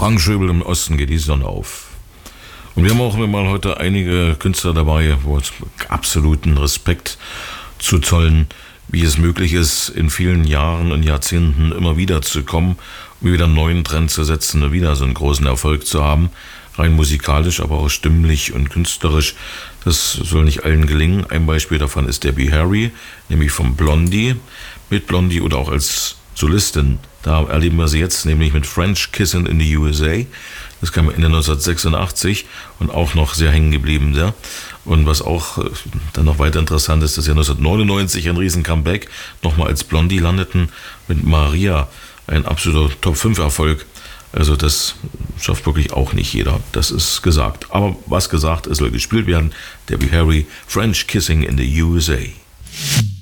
Frank Schöbel, im Osten geht die Sonne auf. Und wir haben auch mal heute einige Künstler dabei, wo es absoluten Respekt zu zollen, wie es möglich ist, in vielen Jahren und Jahrzehnten immer wieder zu kommen, um wieder einen neuen Trend zu setzen und wieder so einen großen Erfolg zu haben. Rein musikalisch, aber auch stimmlich und künstlerisch. Das soll nicht allen gelingen. Ein Beispiel davon ist Debbie Harry, nämlich von Blondie. Mit Blondie oder auch als Solistin. Da erleben wir sie jetzt nämlich mit French Kissin' in the USA. Das kam Ende 1986 und auch noch sehr hängen geblieben. Ja. Und was auch dann noch weiter interessant ist, dass ja 1999 ein riesen Comeback nochmal als Blondie landeten mit Maria. Ein absoluter Top-5-Erfolg. Also das schafft wirklich auch nicht jeder. Das ist gesagt. Aber was gesagt, es soll gespielt werden. Debbie Harry, French Kissing in the USA.